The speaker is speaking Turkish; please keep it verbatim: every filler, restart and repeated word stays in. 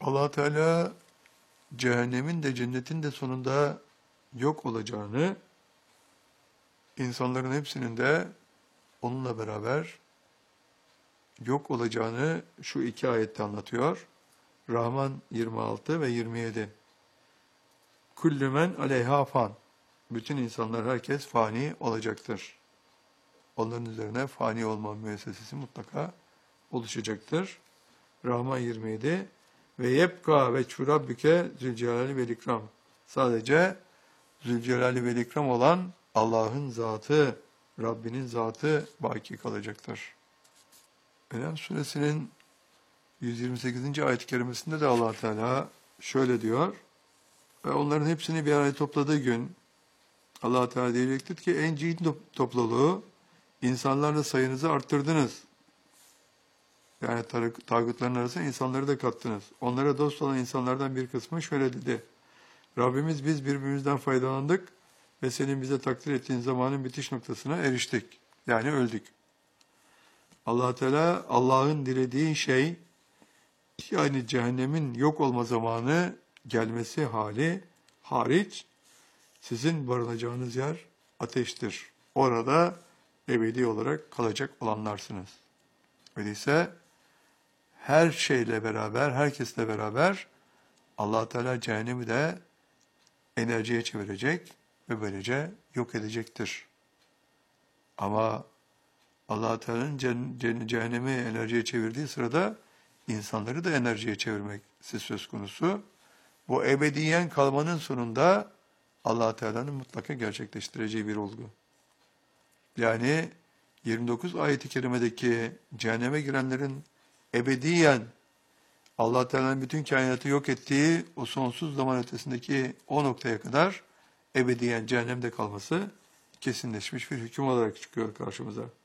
Allah Teala cehennemin de cennetin de sonunda yok olacağını, insanların hepsinin de onunla beraber yok olacağını şu iki ayette anlatıyor. Rahman yirmi altı ve yirmi yedi. Kullü men aleyha fan. Bütün insanlar, herkes fani olacaktır. Onların üzerine fani olma müessesesi mutlaka oluşacaktır. Rahman yirmi yedi. Ve yebka ve çurabbüke zülcelali vel ikram. Sadece zülcelali vel ikram olan Allah'ın zatı, Rabbinin zatı baki kalacaktır. En'am suresinin yüz yirmi sekizinci ayet-i kerimesinde de Allah Teala şöyle diyor. Ve onların hepsini bir araya topladığı gün Allah Teala diyecektir ki en cihin topluluğu, insanlarla sayınızı arttırdınız. Yani tağutların arasına insanları da kattınız. Onlara dost olan insanlardan bir kısmı şöyle dedi. Rabbimiz, biz birbirimizden faydalandık ve senin bize takdir ettiğin zamanın bitiş noktasına eriştik. Yani öldük. Allah Teala Allah'ın dilediği şey, yani cehennemin yok olma zamanı gelmesi hali hariç, sizin barınacağınız yer ateştir. Orada ebedi olarak kalacak olanlarsınız. Öyleyse her şeyle beraber, herkesle beraber Allah Teala cehennemi de enerjiye çevirecek ve böylece yok edecektir. Ama Allah Teala'nın cehennemi enerjiye çevirdiği sırada insanları da enerjiye çevirmesi söz konusu. Bu ebediyen kalmanın sonunda Allah Teala'nın mutlaka gerçekleştireceği bir olgu. Yani yirmi dokuz ayet-i kerimedeki cehenneme girenlerin ebediyen Allah Teala'nın bütün kainatı yok ettiği o sonsuz zaman ötesindeki o noktaya kadar ebediyen cehennemde kalması kesinleşmiş bir hüküm olarak çıkıyor karşımıza.